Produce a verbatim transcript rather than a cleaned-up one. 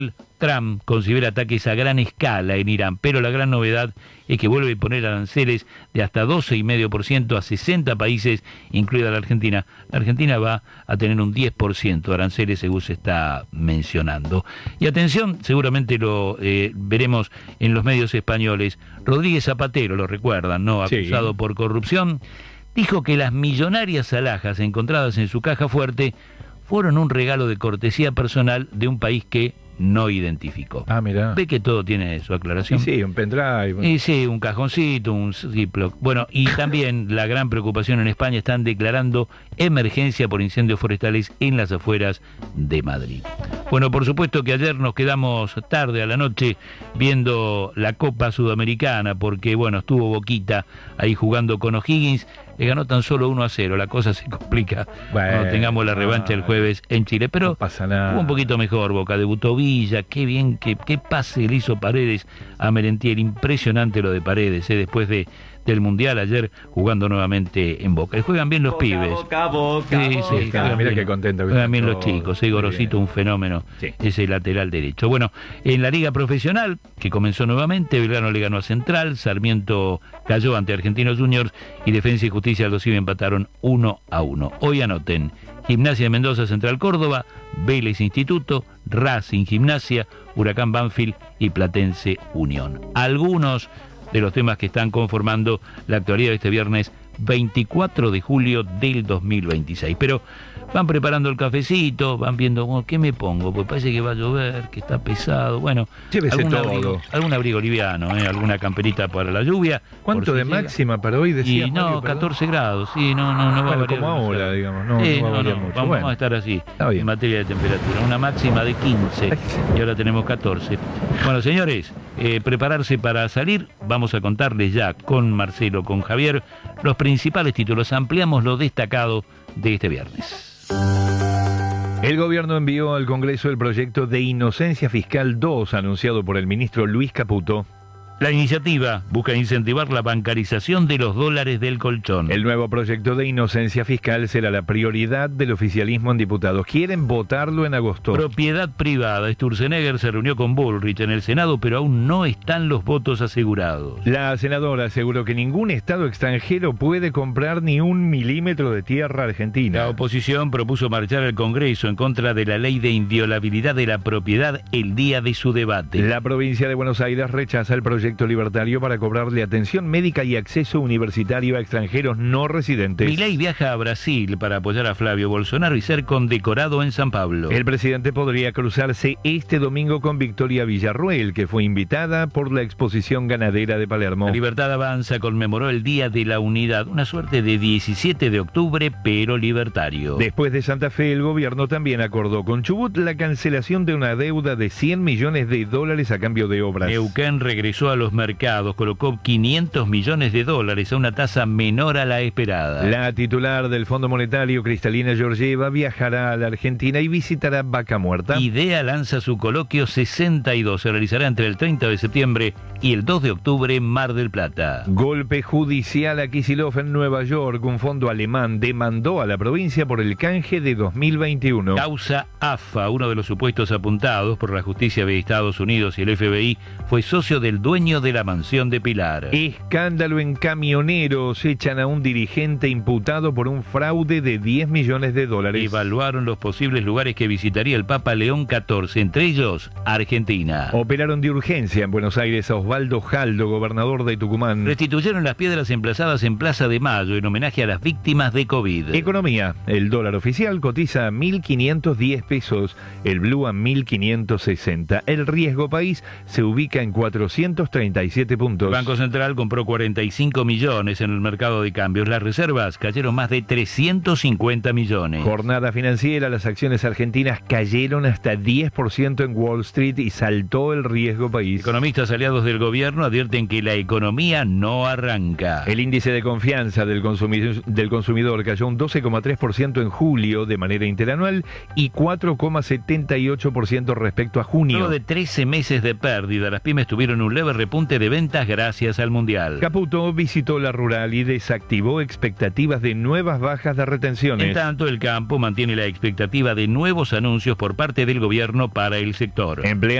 Trump considera ataques a gran escala en Irán, pero la gran novedad es que vuelve a poner aranceles de hasta doce coma cinco por ciento a sesenta países, incluida la Argentina. La Argentina va a tener un diez por ciento de aranceles, según se está mencionando. Y atención, seguramente lo eh, veremos en los medios españoles. Rodríguez Zapatero, lo recuerdan, ¿no? Acusado sí. por corrupción, dijo que las millonarias alhajas encontradas en su caja fuerte fueron un regalo de cortesía personal de un país que no identificó. Ah, mira. Ve que todo tiene su aclaración. Sí, sí, un pendrive. Y sí, un cajoncito, un Ziploc. Bueno, y también la gran preocupación en España, están declarando emergencia por incendios forestales en las afueras de Madrid. Bueno, por supuesto que ayer nos quedamos tarde a la noche viendo la Copa Sudamericana, porque bueno, estuvo Boquita ahí jugando con O'Higgins. Le ganó tan solo uno a cero, la cosa se complica bueno, cuando tengamos la revancha el jueves en Chile, pero no pasa nada. Hubo un poquito mejor Boca, debutó Villa, qué bien, qué, qué pase le hizo Paredes a Merentiel, impresionante lo de Paredes, ¿eh? Después de del Mundial ayer jugando nuevamente en Boca. Y juegan bien los Boca, pibes. Boca, Boca, sí, Boca. sí, Boca. Mira qué contento. Que juegan bien los chicos, ¿eh? Gorosito, un fenómeno, sí. Ese lateral derecho. Bueno, en la Liga Profesional, que comenzó nuevamente, Belgrano le ganó a Central, Sarmiento cayó ante Argentinos Juniors y Defensa y Justicia Aldo Civi empataron uno a uno. Hoy anoten: Gimnasia de Mendoza, Central Córdoba, Vélez Instituto, Racing Gimnasia, Huracán Banfield y Platense Unión. Algunos de los temas que están conformando la actualidad de este viernes veinticuatro de julio del dos mil veintiséis. Pero van preparando el cafecito, van viendo, bueno, ¿qué me pongo? Pues parece que va a llover, que está pesado. Bueno, llévese algún todo. Abrigo, algún abrigo liviano, ¿eh? Alguna camperita para la lluvia. ¿Cuánto de llega. máxima para hoy decía? Y no, Mario, catorce grados, sí, no, no, no va bueno, a variar. Como ahora, mucho. digamos, no, sí, no, va a no, no mucho. Vamos, Bueno, vamos a estar así en en materia de temperatura. Una máxima de quince y ahora tenemos catorce. Bueno, señores, eh, prepararse para salir. Vamos a contarles ya con Marcelo, con Javier, los principales títulos. Ampliamos lo destacado de este viernes. El gobierno envió al Congreso el proyecto de Inocencia Fiscal dos anunciado por el ministro Luis Caputo. La iniciativa busca incentivar la bancarización de los dólares del colchón. El nuevo proyecto de inocencia fiscal será la prioridad del oficialismo en diputados. Quieren votarlo en agosto. Propiedad privada. Sturzenegger se reunió con Bullrich en el Senado, pero aún no están los votos asegurados. La senadora aseguró que ningún Estado extranjero puede comprar ni un milímetro de tierra argentina. La oposición propuso marchar al Congreso en contra de la ley de inviolabilidad de la propiedad el día de su debate. La provincia de Buenos Aires rechaza el proyecto libertario para cobrarle atención médica y acceso universitario a extranjeros no residentes. Milei viaja a Brasil para apoyar a Flavio Bolsonaro y ser condecorado en San Pablo. El presidente podría cruzarse este domingo con Victoria Villarruel, que fue invitada por la exposición ganadera de Palermo. La Libertad Avanza conmemoró el Día de la Unidad, una suerte de diecisiete de octubre, pero libertario. Después de Santa Fe, el gobierno también acordó con Chubut la cancelación de una deuda de cien millones de dólares a cambio de obras. Neuquén regresó a los mercados, colocó quinientos millones de dólares a una tasa menor a la esperada. La titular del Fondo Monetario, Cristalina Georgieva, viajará a la Argentina y visitará Vaca Muerta. IDEA lanza su coloquio sesenta y dos, se realizará entre el treinta de septiembre y el dos de octubre en Mar del Plata. Golpe judicial a Kicillof en Nueva York. Un fondo alemán demandó a la provincia por el canje de dos mil veintiuno. Causa A F A, uno de los supuestos apuntados por la justicia de Estados Unidos y el F B I, fue socio del dueño de la mansión de Pilar. Escándalo en Camioneros. Echan a un dirigente imputado por un fraude de diez millones de dólares. Evaluaron los posibles lugares que visitaría el Papa León catorce, entre ellos Argentina. Operaron de urgencia en Buenos Aires a Osvaldo Jaldo, gobernador de Tucumán. Restituyeron las piedras emplazadas en Plaza de Mayo en homenaje a las víctimas de COVID. Economía. El dólar oficial cotiza a mil quinientos diez pesos, el blue a mil quinientos sesenta. El riesgo país se ubica en cuatrocientos treinta y siete puntos. El Banco Central compró cuarenta y cinco millones en el mercado de cambios. Las reservas cayeron más de trescientos cincuenta millones. Jornada financiera. Las acciones argentinas cayeron hasta diez por ciento en Wall Street y saltó el riesgo país. Economistas aliados del gobierno advierten que la economía no arranca. El índice de confianza del consumidor, del consumidor cayó un doce coma tres por ciento en julio de manera interanual y cuatro coma setenta y ocho por ciento respecto a junio. Luego de trece meses de pérdida, las pymes tuvieron un leve repunte de ventas gracias al Mundial. Caputo visitó la rural y desactivó expectativas de nuevas bajas de retenciones. En tanto, el campo mantiene la expectativa de nuevos anuncios por parte del gobierno para el sector. Emplea